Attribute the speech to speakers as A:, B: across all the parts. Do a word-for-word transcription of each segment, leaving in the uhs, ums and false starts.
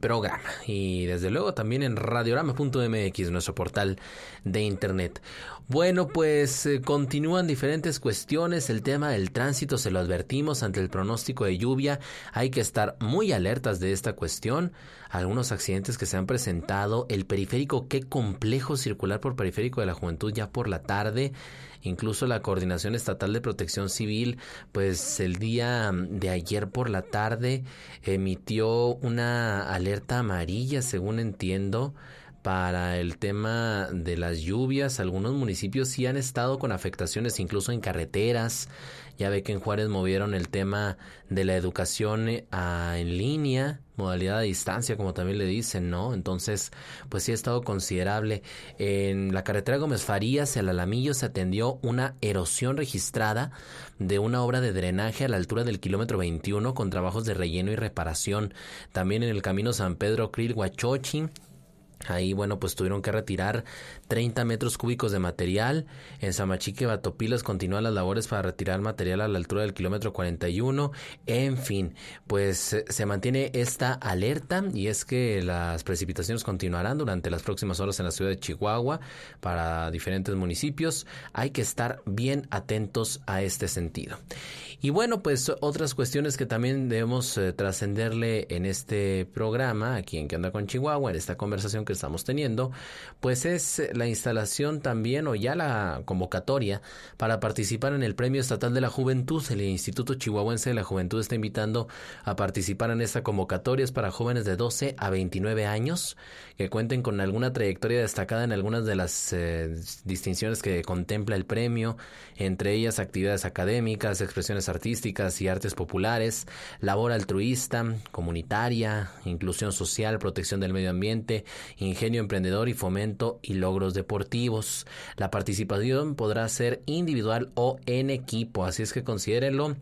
A: programa. Y desde luego también en radiorama punto m x, nuestro portal de internet. Bueno, pues eh, continúan diferentes cuestiones. El tema del tránsito, se lo advertimos ante el pronóstico de lluvia. Hay que estar muy alertas de esta cuestión. Algunos accidentes que se han presentado. El periférico, qué complejo circular por periférico de la Juventud ya por la tarde. Incluso la Coordinación Estatal de Protección Civil, pues el día de ayer por la tarde emitió una alerta amarilla, según entiendo, para el tema de las lluvias. Algunos municipios sí han estado con afectaciones, incluso en carreteras. Ya ve que en Juárez movieron el tema de la educación a, en línea, modalidad a distancia, como también le dicen, ¿no? Entonces, pues sí ha estado considerable. En la carretera Gómez Farías, el Alamillo, se atendió una erosión registrada de una obra de drenaje a la altura del kilómetro veintiuno con trabajos de relleno y reparación. También en el camino San Pedro Cril Huachochi, ahí, bueno, pues tuvieron que retirar treinta metros cúbicos de material. En Samachique, Batopilas, continúan las labores para retirar material a la altura del kilómetro cuarenta y uno. En fin, pues se mantiene esta alerta, y es que las precipitaciones continuarán durante las próximas horas en la ciudad de Chihuahua para diferentes municipios. Hay que estar bien atentos a este sentido. Y bueno, pues otras cuestiones que también debemos eh, trascenderle en este programa, aquí en ¿Qué onda con Chihuahua?, en esta conversación que estamos teniendo, pues es la instalación también, o ya la convocatoria para participar en el Premio Estatal de la Juventud. El Instituto Chihuahuense de la Juventud está invitando a participar en esta convocatoria. Es para jóvenes de doce a veintinueve años que cuenten con alguna trayectoria destacada en algunas de las eh, distinciones que contempla el premio, entre ellas actividades académicas, expresiones artísticas y artes populares, labor altruista, comunitaria, inclusión social, protección del medio ambiente, ingenio emprendedor y fomento y logros deportivos. La participación podrá ser individual o en equipo, así es que considérenlo.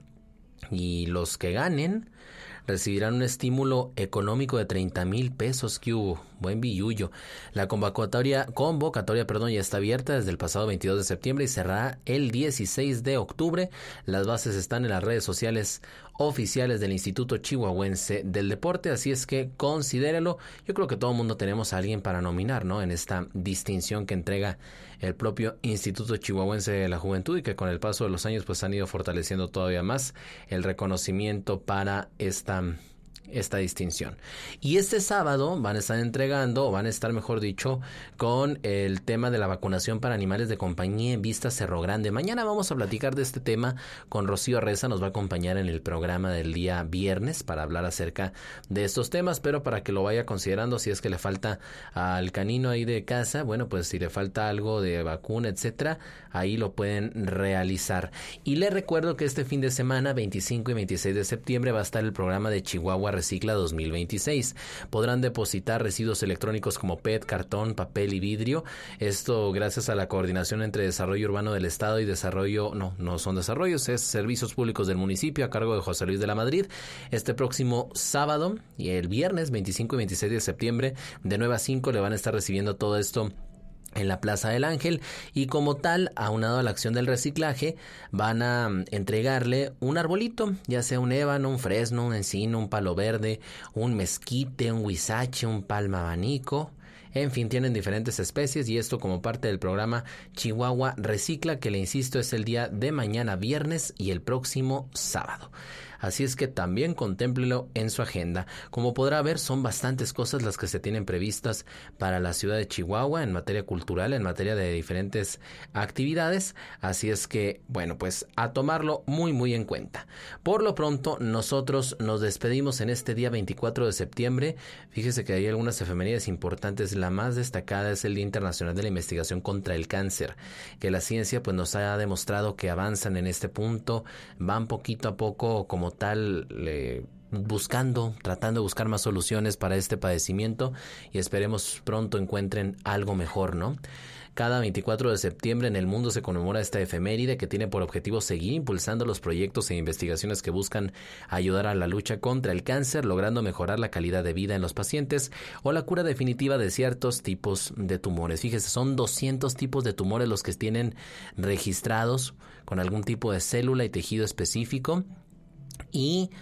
A: Y los que ganen recibirán un estímulo económico de treinta mil pesos. Que hubo buen billullo. La convocatoria, convocatoria, perdón, ya está abierta desde el pasado veintidós de septiembre y cerrará el dieciséis de octubre. Las bases están en las redes sociales oficiales del Instituto Chihuahuense del Deporte, así es que considérelo. Yo creo que todo el mundo tenemos a alguien para nominar, ¿no?, en esta distinción que entrega el propio Instituto Chihuahuense de la Juventud, y que con el paso de los años pues han ido fortaleciendo todavía más el reconocimiento para esta esta distinción. Y este sábado van a estar entregando, o van a estar, mejor dicho, con el tema de la vacunación para animales de compañía en Vista Cerro Grande. Mañana vamos a platicar de este tema con Rocío Reza, nos va a acompañar en el programa del día viernes para hablar acerca de estos temas, pero para que lo vaya considerando, si es que le falta al canino ahí de casa, bueno, pues si le falta algo de vacuna, etcétera, ahí lo pueden realizar. Y les recuerdo que este fin de semana, veinticinco y veintiséis de septiembre, va a estar el programa de Chihuahua Recicla dos mil veintiséis. Podrán depositar residuos electrónicos como P E T, cartón, papel y vidrio. Esto gracias a la coordinación entre Desarrollo Urbano del Estado y Desarrollo, no, no son desarrollos, es Servicios Públicos del Municipio, a cargo de José Luis de la Madrid. Este próximo sábado y el viernes veinticinco y veintiséis de septiembre, de nueve a cinco, le van a estar recibiendo todo esto en la Plaza del Ángel, y como tal, aunado a la acción del reciclaje, van a entregarle un arbolito, ya sea un ébano, un fresno, un encino, un palo verde, un mezquite, un huizache, un palma abanico. En fin, tienen diferentes especies, y esto como parte del programa Chihuahua Recicla, que le insisto es el día de mañana viernes y el próximo sábado. Así es que también contémplelo en su agenda. Como podrá ver, son bastantes cosas las que se tienen previstas para la ciudad de Chihuahua en materia cultural, en materia de diferentes actividades. Así es que, bueno, pues a tomarlo muy muy en cuenta. Por lo pronto, nosotros nos despedimos en este día veinticuatro de septiembre. Fíjese que hay algunas efemérides importantes. La más destacada es el Día Internacional de la Investigación contra el Cáncer, que la ciencia pues nos ha demostrado que avanzan en este punto, van poquito a poco como tal eh, buscando, tratando de buscar más soluciones para este padecimiento, y esperemos pronto encuentren algo mejor, ¿no? Cada veinticuatro de septiembre en el mundo se conmemora esta efeméride, que tiene por objetivo seguir impulsando los proyectos e investigaciones que buscan ayudar a la lucha contra el cáncer, logrando mejorar la calidad de vida en los pacientes o la cura definitiva de ciertos tipos de tumores. Fíjese, son doscientos tipos de tumores los que tienen registrados con algún tipo de célula y tejido específico, y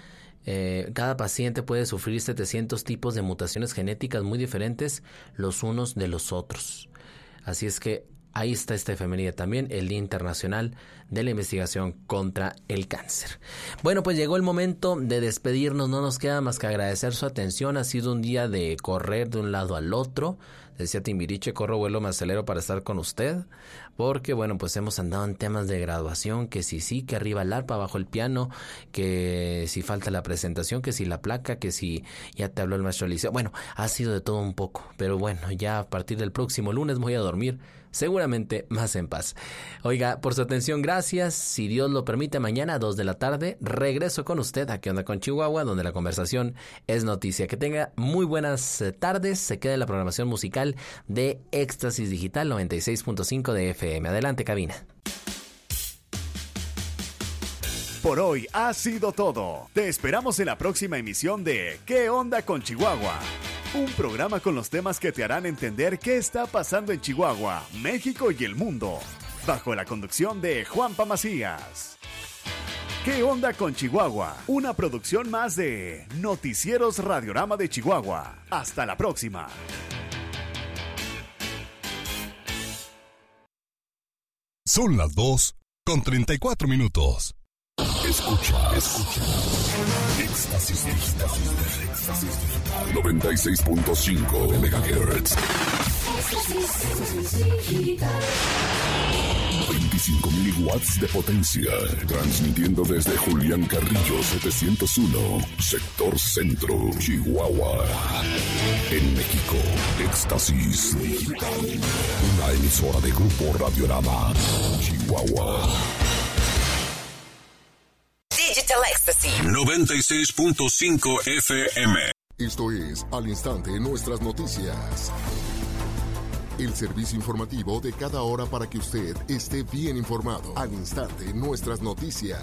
A: Eh, cada paciente puede sufrir setecientos tipos de mutaciones genéticas muy diferentes los unos de los otros. Así es que ahí está esta efeméride también, el Día Internacional de la Investigación contra el Cáncer. Bueno, pues llegó el momento de despedirnos. No nos queda más que agradecer su atención. Ha sido un día de correr de un lado al otro. Decía Timbiriche, corro, vuelo, me acelero para estar con usted. Porque, bueno, pues hemos andado en temas de graduación, que si sí, que arriba el arpa, abajo el piano, que si falta la presentación, que si la placa, que si ya te habló el maestro Eliseo. Bueno, ha sido de todo un poco. Pero bueno, ya a partir del próximo lunes voy a dormir seguramente más en paz. Oiga, por su atención, gracias. Si Dios lo permite, mañana a dos de la tarde regreso con usted a ¿Qué onda con Chihuahua?, donde la conversación es noticia. Que tenga muy buenas tardes. Se queda en la programación musical de Éxtasis Digital noventa y seis punto cinco de F M. Adelante, cabina.
B: Por hoy ha sido todo. Te esperamos en la próxima emisión de ¿Qué onda con Chihuahua? Un programa con los temas que te harán entender qué está pasando en Chihuahua, México y el mundo. Bajo la conducción de Juanpa Macías. ¿Qué onda con Chihuahua? Una producción más de Noticieros Radiorama de Chihuahua. Hasta la próxima.
C: Son las dos con treinta y cuatro minutos. Escucha, escucha. Éxtasis Digital. Éxtasis Digital. noventa y seis punto cinco de megahertz. veinticinco mil watts de potencia. Transmitiendo desde Julián Carrillo setecientos uno, sector centro, Chihuahua. En México, Éxtasis Digital. Una emisora de Grupo Radiorama, Chihuahua.
D: Digital Ecstasy
C: noventa y seis punto cinco F M.
E: Esto es Al Instante Nuestras Noticias. El servicio informativo de cada hora para que usted esté bien informado. Al Instante Nuestras Noticias.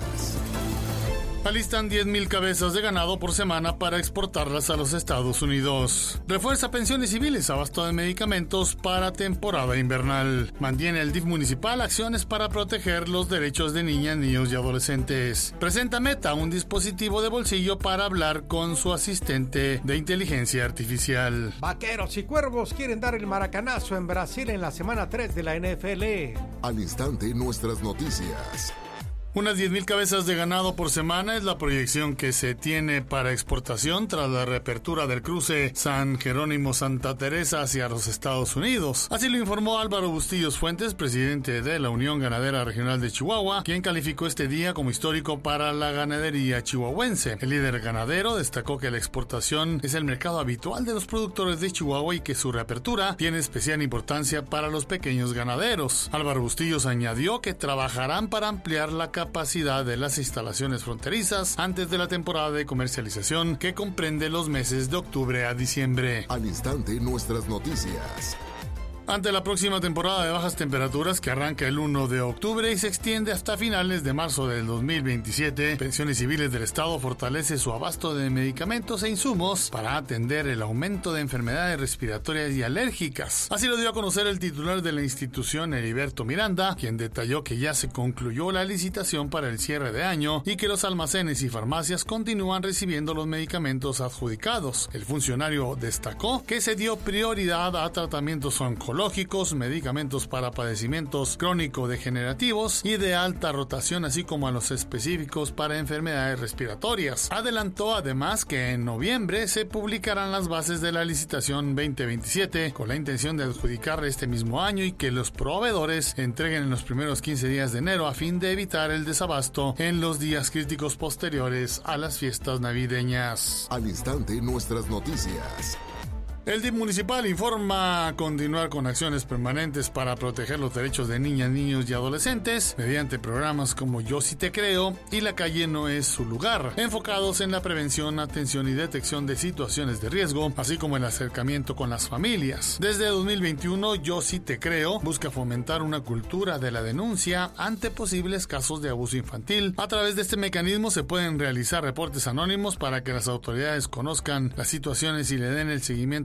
F: Alistan diez mil cabezas de ganado por semana para exportarlas a los Estados Unidos. Refuerza pensiones civiles, abasto de medicamentos para temporada invernal. Mantiene el D I F municipal acciones para proteger los derechos de niñas, niños y adolescentes. Presenta Meta un dispositivo de bolsillo para hablar con su asistente de inteligencia artificial.
G: Vaqueros y Cuervos quieren dar el maracanazo en Brasil en la semana tres de la N F L.
E: Al Instante Nuestras Noticias.
F: Unas diez mil cabezas de ganado por semana es la proyección que se tiene para exportación tras la reapertura del cruce San Jerónimo-Santa Teresa hacia los Estados Unidos. Así lo informó Álvaro Bustillos Fuentes, presidente de la Unión Ganadera Regional de Chihuahua, quien calificó este día como histórico para la ganadería chihuahuense. El líder ganadero destacó que la exportación es el mercado habitual de los productores de Chihuahua y que su reapertura tiene especial importancia para los pequeños ganaderos. Álvaro Bustillos añadió que trabajarán para ampliar la capacidad capacidad de las instalaciones fronterizas antes de la temporada de comercialización que comprende los meses de octubre a diciembre.
E: Al Instante Nuestras Noticias.
F: Ante la próxima temporada de bajas temperaturas que arranca el primero de octubre y se extiende hasta finales de marzo del dos mil veintisiete, Pensiones Civiles del Estado fortalece su abasto de medicamentos e insumos para atender el aumento de enfermedades respiratorias y alérgicas. Así lo dio a conocer el titular de la institución, Heriberto Miranda, quien detalló que ya se concluyó la licitación para el cierre de año y que los almacenes y farmacias continúan recibiendo los medicamentos adjudicados. El funcionario destacó que se dio prioridad a tratamientos oncológicos, medicamentos para padecimientos crónico-degenerativos y de alta rotación, así como a los específicos para enfermedades respiratorias. Adelantó además que en noviembre se publicarán las bases de la licitación veinte veintisiete con la intención de adjudicar este mismo año y que los proveedores entreguen en los primeros quince días de enero a fin de evitar el desabasto en los días críticos posteriores a las fiestas navideñas.
E: Al Instante Nuestras Noticias.
F: El D I F municipal informa continuar con acciones permanentes para proteger los derechos de niñas, niños y adolescentes mediante programas como Yo Sí Te Creo y La Calle No Es Su Lugar, enfocados en la prevención, atención y detección de situaciones de riesgo, así como el acercamiento con las familias. Desde dos mil veintiuno, Yo Sí Te Creo busca fomentar una cultura de la denuncia ante posibles casos de abuso infantil. A través de este mecanismo se pueden realizar reportes anónimos para que las autoridades conozcan las situaciones y le den el seguimiento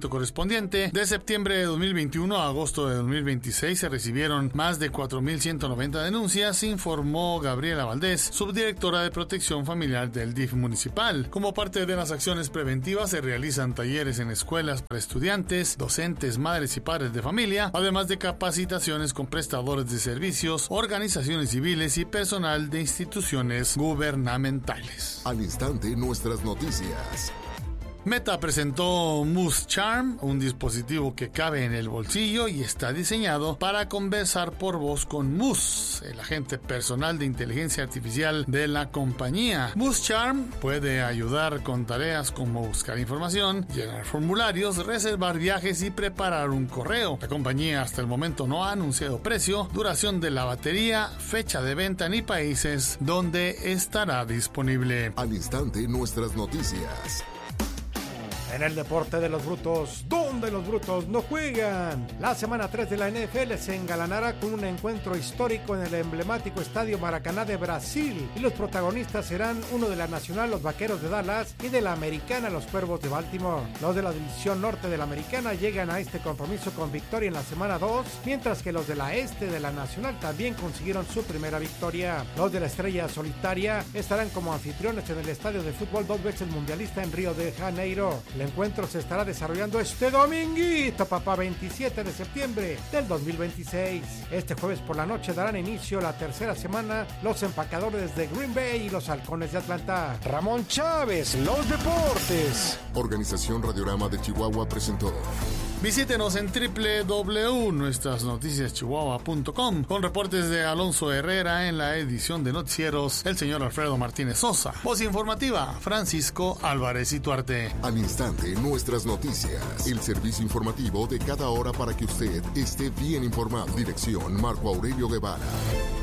F: correspondiente. De septiembre de dos mil veintiuno a agosto de dos mil veintiséis se recibieron más de cuatro mil ciento noventa denuncias, informó Gabriela Valdés, subdirectora de Protección Familiar del D I F municipal. Como parte de las acciones preventivas se realizan talleres en escuelas para estudiantes, docentes, madres y padres de familia, además de capacitaciones con prestadores de servicios, organizaciones civiles y personal de instituciones gubernamentales.
E: Al instante, nuestras noticias.
F: Meta presentó Mousse Charm, un dispositivo que cabe en el bolsillo y está diseñado para conversar por voz con Mousse, el agente personal de inteligencia artificial de la compañía. Mousse Charm puede ayudar con tareas como buscar información, llenar formularios, reservar viajes y preparar un correo. La compañía hasta el momento no ha anunciado precio, duración de la batería, fecha de venta ni países donde estará disponible.
E: Al instante, nuestras noticias.
G: En el deporte de los brutos, donde los brutos no juegan. La semana tres de la N F L se engalanará con un encuentro histórico en el emblemático Estadio Maracaná de Brasil. Y los protagonistas serán uno de la Nacional, los Vaqueros de Dallas, y de la Americana, los Cuervos de Baltimore. Los de la División Norte de la Americana llegan a este compromiso con victoria en la semana dos, mientras que los de la Este de la Nacional también consiguieron su primera victoria. Los de la Estrella Solitaria estarán como anfitriones en el estadio de fútbol dos veces mundialista en Río de Janeiro. El encuentro se estará desarrollando este dominguito, papá, veintisiete de septiembre del dos mil veintiséis. Este jueves por la noche darán inicio la tercera semana los empacadores de Green Bay y los halcones de Atlanta.
H: Ramón Chávez, los deportes.
E: Organización Radiorama de Chihuahua presentó.
F: Visítenos en doble u doble u doble u punto nuestras noticias chihuahua punto com con reportes de Alonso Herrera en la edición de noticieros, el señor Alfredo Martínez Sosa. Voz informativa, Francisco Álvarez Ituarte.
E: Al instante, nuestras noticias. El servicio informativo de cada hora para que usted esté bien informado. Dirección Marco Aurelio Guevara.